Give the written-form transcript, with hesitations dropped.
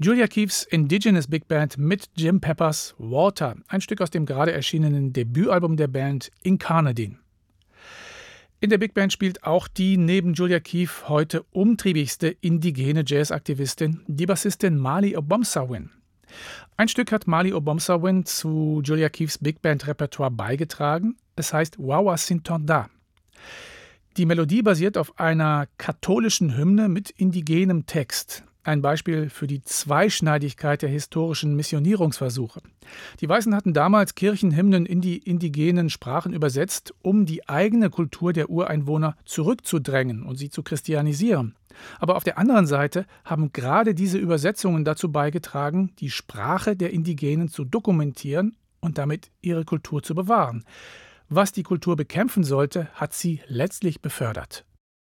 Julia Keefs Indigenous Big Band mit Jim Peppers Water, ein Stück aus dem gerade erschienenen Debütalbum der Band Incarnadine. In der Big Band spielt auch die neben Julia Keef heute umtriebigste indigene Jazzaktivistin, die Bassistin Mali Obomsawin. Ein Stück hat Mali Obomsawin zu Julia Keefs Big Band Repertoire beigetragen. Es heißt Wawa Sintonda. Die Melodie basiert auf einer katholischen Hymne mit indigenem Text. Ein Beispiel für die Zweischneidigkeit der historischen Missionierungsversuche. Die Weißen hatten damals Kirchenhymnen in die indigenen Sprachen übersetzt, um die eigene Kultur der Ureinwohner zurückzudrängen und sie zu christianisieren. Aber auf der anderen Seite haben gerade diese Übersetzungen dazu beigetragen, die Sprache der Indigenen zu dokumentieren und damit ihre Kultur zu bewahren. Was die Kultur bekämpfen sollte, hat sie letztlich befördert.